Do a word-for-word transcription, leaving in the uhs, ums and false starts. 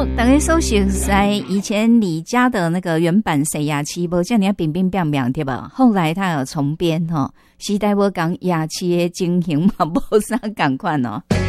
好，大家所熟悉以前李家的那个原版洗牙器无这样冰冰冰冰对吧？后来他有重编吼，时代无讲牙器的情形嘛无啥共款哦。